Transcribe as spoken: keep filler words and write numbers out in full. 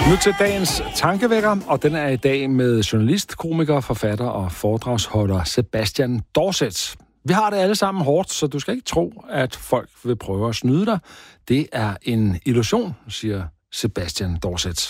Nu til dagens tankevækker, og den er i dag med journalist, komiker, forfatter og foredragsholder Sebastian Dorset. Vi har det alle sammen hårdt, så du skal ikke tro, at folk vil prøve at snyde dig. Det er en illusion, siger Sebastian Dorset.